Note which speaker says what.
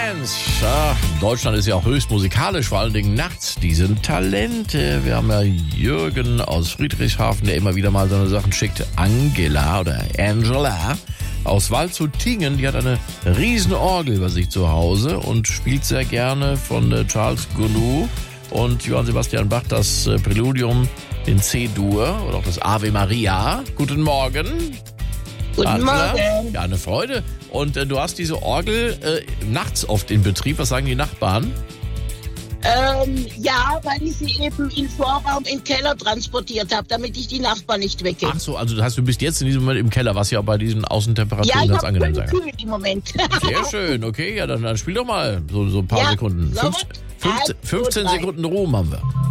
Speaker 1: Bands. Ja, Deutschland ist ja auch höchst musikalisch, vor allen Dingen nachts. Die sind Talente. Wir haben ja Jürgen aus Friedrichshafen, der immer wieder mal so eine Sachen schickt. Angela aus Waldshut-Tiengen, die hat eine riesen Orgel bei sich zu Hause und spielt sehr gerne von Charles Gounod und Johann Sebastian Bach das Präludium in C-Dur oder auch das Ave Maria. Guten Morgen.
Speaker 2: Guten Morgen.
Speaker 1: Ja, eine Freude. Und du hast diese Orgel nachts oft in Betrieb. Was sagen die Nachbarn?
Speaker 2: Ja, weil ich sie eben in Vorraum in den Keller transportiert habe, damit ich die Nachbarn nicht wecke.
Speaker 1: Ach so, also das heißt, du bist jetzt in diesem Moment im Keller, was ja bei diesen Außentemperaturen
Speaker 2: Ja,
Speaker 1: ganz
Speaker 2: ich
Speaker 1: angenehm
Speaker 2: habe
Speaker 1: sein
Speaker 2: kühl im Moment.
Speaker 1: kann. Sehr schön, okay, ja, dann spiel doch mal so ein paar
Speaker 2: Ja,
Speaker 1: Sekunden.
Speaker 2: sofort.
Speaker 1: 15
Speaker 2: 1, 2, 3.
Speaker 1: Sekunden Ruhm haben wir.